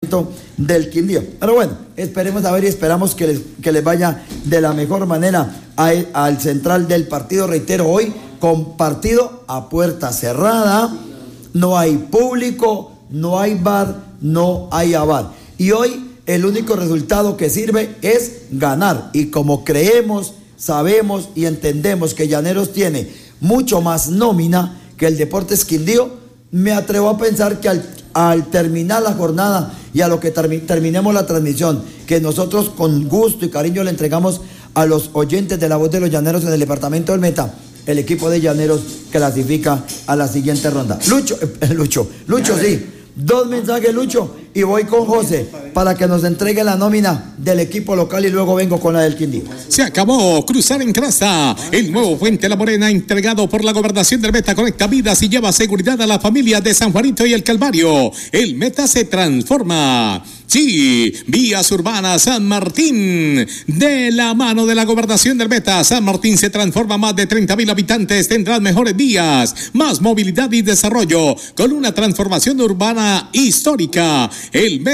del Quindío. Pero bueno, esperemos a ver y esperamos que les vaya de la mejor manera al central del partido. Reitero, hoy con partido a puerta cerrada, no hay público, no hay bar, no hay aval. Y hoy el único resultado que sirve es ganar. Y como creemos, sabemos y entendemos que Llaneros tiene mucho más nómina que el Deportes Quindío, me atrevo a pensar que al terminar la jornada y a lo que terminemos la transmisión, que nosotros con gusto y cariño le entregamos a los oyentes de La Voz de los Llaneros en el departamento del Meta, el equipo de Llaneros clasifica a la siguiente ronda. Lucho, sí. 2 mensajes, Lucho, y voy con José para que nos entregue la nómina del equipo local y luego vengo con la del Quindío. Se acabó cruzar en grasa. El nuevo Fuente La Morena, entregado por la Gobernación del Meta, conecta vidas y lleva seguridad a la familia de San Juanito y el Calvario. El Meta se transforma. Sí, Vías Urbanas San Martín. De la mano de la Gobernación del Meta, San Martín se transforma. Más de 30,000 habitantes tendrán mejores vías, más movilidad y desarrollo, con una transformación urbana histórica. El